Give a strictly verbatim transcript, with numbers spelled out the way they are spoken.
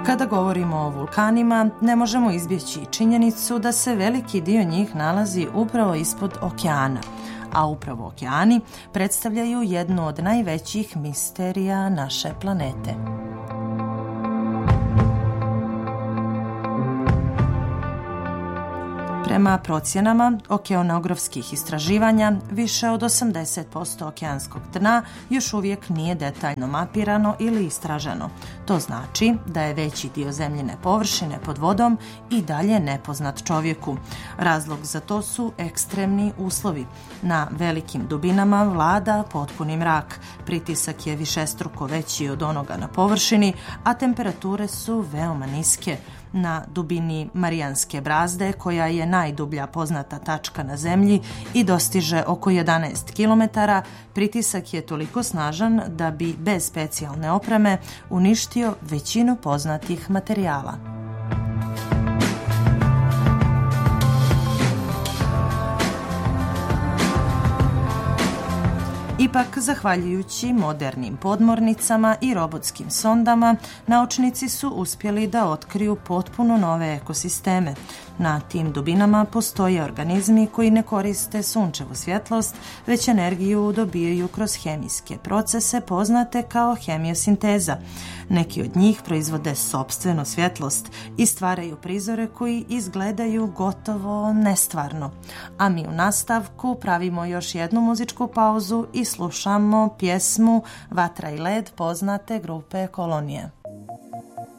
Kada govorimo o vulkanima, ne možemo izbjeći činjenicu da se veliki dio njih nalazi upravo ispod okeana, a upravo okeani predstavljaju jednu od najvećih misterija naše planete. Prema procjenama okeanografskih istraživanja, više od osamdeset posto okeanskog dna još uvijek nije detaljno mapirano ili istraženo. To znači da je veći dio zemljine površine pod vodom i dalje nepoznat čovjeku. Razlog za to su ekstremni uslovi. Na velikim dubinama vlada potpuni mrak, pritisak je višestruko veći od onoga na površini, a temperature su veoma niske. Na dubini Marijanske brazde, koja je najdublja poznata tačka na zemlji i dostiže oko jedanaest kilometara, pritisak je toliko snažan da bi bez specijalne opreme uništio većinu poznatih materijala. Ipak, zahvaljujući modernim podmornicama i robotskim sondama, naučnici su uspjeli da otkriju potpuno nove ekosisteme. Na tim dubinama postoje organizmi koji ne koriste sunčevu svjetlost, već energiju dobijaju kroz hemijske procese poznate kao hemiosinteza. Neki od njih proizvode sopstvenu svjetlost i stvaraju prizore koji izgledaju gotovo nestvarno. A mi u nastavku pravimo još jednu muzičku pauzu i slušamo pjesmu Vatra i led poznate grupe Kolonije.